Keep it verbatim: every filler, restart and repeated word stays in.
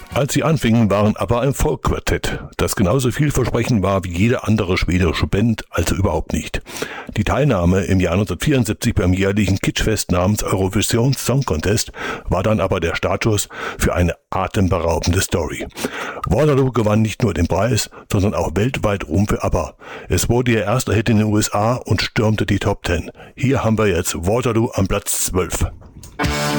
Als sie anfingen, waren ABBA ein Folkquartett, das genauso vielversprechend war wie jede andere schwedische Band, also überhaupt nicht. Die Teilnahme im Jahr neunzehnhundertvierundsiebzig beim jährlichen Kitschfest namens Eurovision Song Contest war dann aber der Startschuss für eine atemberaubende Story. Waterloo gewann nicht nur den Preis, sondern auch weltweit Ruhm für ABBA. Es wurde ihr erster Hit in den U S A und stürmte die Top Ten. Hier haben wir jetzt Waterloo am Platz zwölf.